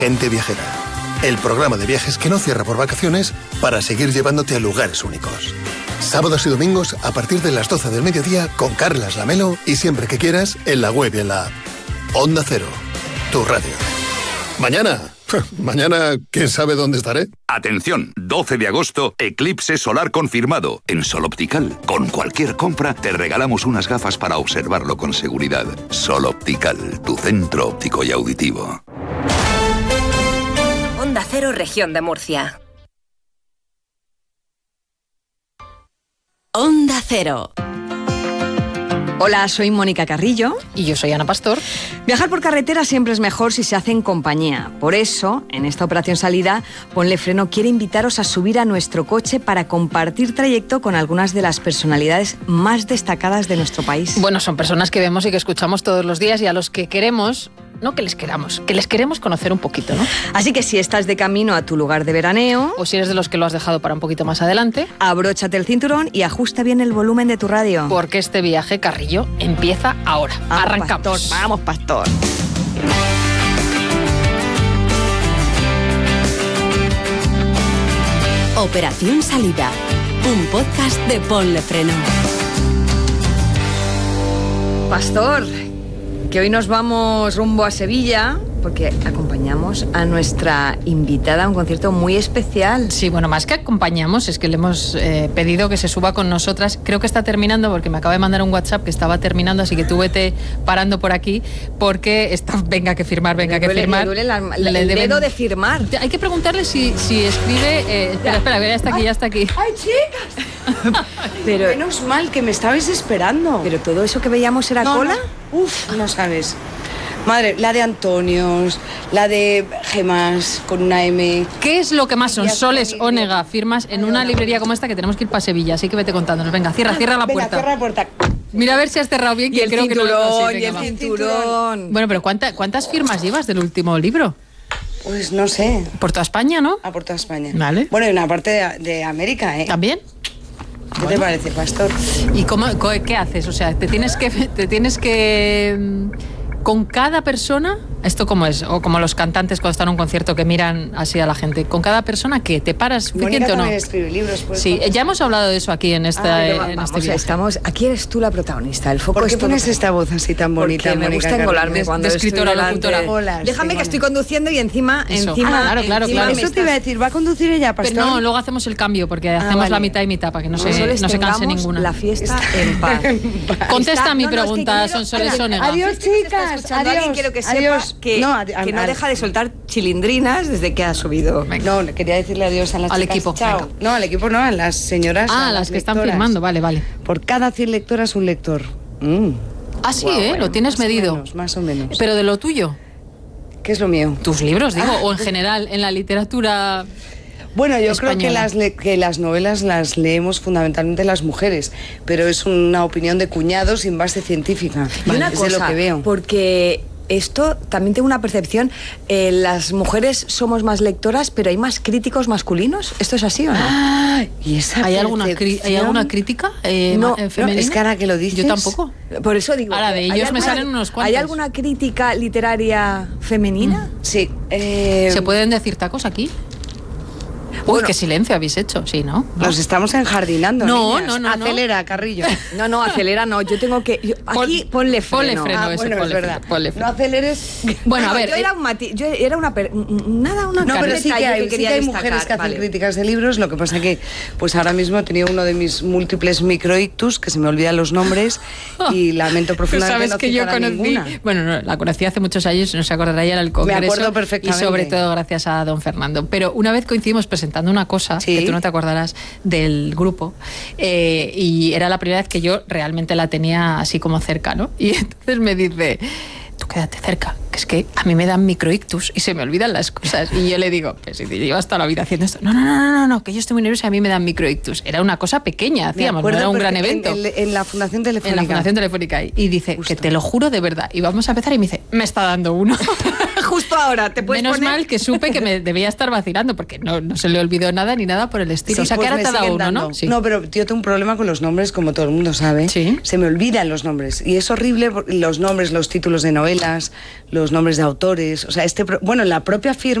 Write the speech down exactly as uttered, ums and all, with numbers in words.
Gente Viajera, el programa de viajes que no cierra por vacaciones para seguir llevándote a lugares únicos. Sábados y domingos a partir de las doce del mediodía con Carlas Lamelo y siempre que quieras en la web y en la app. Onda Cero, tu radio. Mañana, mañana, ¿quién sabe dónde estaré? Atención, doce de agosto, eclipse solar confirmado. En Sol Optical, con cualquier compra, te regalamos unas gafas para observarlo con seguridad. Sol Optical, tu centro óptico y auditivo. Onda Cero, Región de Murcia. Onda Cero. Hola, soy Mónica Carrillo. Y yo soy Ana Pastor. Viajar por carretera siempre es mejor si se hace en compañía. Por eso, en esta operación salida, Ponle Freno quiere invitaros a subir a nuestro coche para compartir trayecto con algunas de las personalidades más destacadas de nuestro país. Bueno, son personas que vemos y que escuchamos todos los días y a los que queremos... No que les queramos, que les queremos conocer un poquito, ¿no? Así que si estás de camino a tu lugar de veraneo... O si eres de los que lo has dejado para un poquito más adelante... Abróchate el cinturón y ajusta bien el volumen de tu radio. Porque este viaje, Carrillo, empieza ahora. Vamos, Arrancamos. Pastor, vamos, Pastor. Operación Salida, un podcast de Ponle Freno. Pastor, que hoy nos vamos rumbo a Sevilla porque acompañamos a nuestra invitada a un concierto muy especial. Sí, bueno, más que acompañamos, es que le hemos eh, pedido que se suba con nosotras. Creo que está terminando porque me acaba de mandar un WhatsApp que estaba terminando, así que tú vete parando por aquí porque está, venga que firmar, venga le que duele, firmar. Le duele la, la, le el deben... dedo de firmar. Hay que preguntarle si, si escribe... Eh, espera, espera, ya está aquí, ya está aquí. ¡Ay, chicas! Pero, menos mal que me estabais esperando. Pero todo eso que veíamos era no, cola. No. Uf, no sabes. Madre, la de Antonios, la de Gemas con una M. ¿Qué es lo que más son soles Onega firmas en una librería como esta que tenemos que ir para Sevilla? Así que vete contándonos. Venga, cierra, cierra la Venga, puerta. cierra la puerta. Mira a ver si has cerrado bien. Y que el creo cinturón, que no, sí, y el venga, cinturón. Bueno, pero ¿cuánta, ¿cuántas firmas llevas del último libro? Pues no sé. Por toda España, ¿no? A por toda España. Vale. Bueno, y una parte de, de América, ¿eh? ¿También? ¿Qué bueno. te parece, Pastor? ¿Y cómo, qué haces? O sea, te tienes que... Te tienes que con cada persona, ¿esto cómo es? O como los cantantes cuando están en un concierto que miran así a la gente. ¿Con cada persona qué? ¿Te paras suficiente o no? Escribe libros, pues, sí, ya hemos hablado de eso aquí en esta ah, en vamos, este viaje. Estamos, aquí eres tú la protagonista. El foco ¿Por qué es pones todo... esta voz así tan bonita, Porque me Mónica gusta engolarme cuando de escritora, estoy locutora. Hola, Déjame que estoy conduciendo y encima... Eso. encima Ah, claro, claro, encima claro. Eso te iba a decir, ¿va a conducir ella, Pastor? Pero no, luego hacemos el cambio porque ah, hacemos vale. la mitad y mitad para que no, no se, no se canse ninguna. la fiesta en paz. Contesta Está, a mi no, no, pregunta, es que quiero- Sonsoles Onega. Adiós, chicas. Adiós. Alguien quiero que sepa adiós. que no, no, que no deja de soltar chilindrinas desde que ha subido. No, quería decirle adiós a las al chicas. equipo. Chao. Venga. No, al equipo no, a las señoras. Ah, a las, las que están lectoras. firmando, vale, vale. Por cada cien lectoras, un lector. Mm. Ah, sí, Guau, ¿eh? bueno, Lo tienes más medido. O menos, más o menos. Pero de lo tuyo. ¿Qué es lo mío? Tus libros, digo, Ah. o en general, en la literatura... Bueno, yo española. creo que las, le- que las novelas las leemos fundamentalmente las mujeres, pero es una opinión de cuñado sin base científica. Y una es cosa, de lo que veo. porque esto también tengo una percepción, eh, las mujeres somos más lectoras, pero hay más críticos masculinos. ¿Esto es así o no? Ah, ¿y esa ¿Hay alguna, cri- ¿Hay percepción? alguna crítica eh, No, ma- eh, no, femenina? es que ahora que lo dices... Yo tampoco. Por eso digo... Ahora, que de ¿hay ellos me alguna- salen unos cuantos. ¿Hay alguna crítica literaria femenina? Sí. Eh, ¿Se pueden decir tacos aquí? Uy, Bueno. qué silencio habéis hecho, sí, ¿no? ¿No? Nos estamos enjardinando, No, niñas. no, no, no. Acelera, Carrillo. No, no, acelera, no. Yo tengo que... yo- aquí Pon- ponle freno. ponle freno. Ah, eso, bueno, es ponle verdad. freno, ponle freno. No aceleres. Bueno, a No, ver... Yo eh, era, un mati- yo era una... per- nada, una No, pero un sí que detalle hay, sí quería que hay destacar. mujeres que hacen Vale. críticas de libros, lo que pasa que pues ahora mismo he tenido uno de mis múltiples microictus, que se me olvidan los nombres, y lamento Tú profundamente sabes no que yo citar a conocí, ninguna. bueno, no, la conocí hace muchos años, no se acordará, ya era el congreso. acuerdo perfectamente. Y sobre todo gracias a don Fernando. Pero una vez coincidimos presentando una cosa, Sí. que tú no te acordarás, del grupo, eh, y era la primera vez que yo realmente la tenía así como cerca, ¿no? Y entonces me dice... Tú quédate cerca, que es que a mí me dan microictus y se me olvidan las cosas. Y yo le digo, pues si te llevas toda la vida haciendo esto. No, no, no, no, no, no, que yo estoy muy nerviosa y a mí me dan microictus. Era una cosa pequeña, Me hacíamos, no acuerdo era un gran porque evento. En, en- en la Fundación Telefónica. En la Fundación Telefónica. Y dice, Justo. que te lo juro de verdad. Y vamos a empezar y me dice, me está dando uno. Justo justo ahora, te puedes Menos poner... mal que supe que me debía estar vacilando, porque no, no se le olvidó nada ni nada por el estilo. Sí, o sea, pues que ahora me te da siguen uno, dando. ¿no? Sí. No, pero yo tengo un problema con los nombres, como todo el mundo sabe. Sí. Se me olvidan los nombres. Y es horrible los nombres, los títulos de novelas, los nombres de autores. O sea, este, pro- bueno, la propia firma